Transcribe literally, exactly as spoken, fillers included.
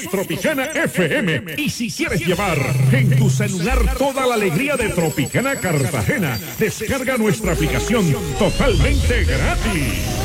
es Tropicana F M. Y si quieres llevar en tu celular toda la alegría de Tropicana Cartagena, descarga nuestra aplicación totalmente gratis.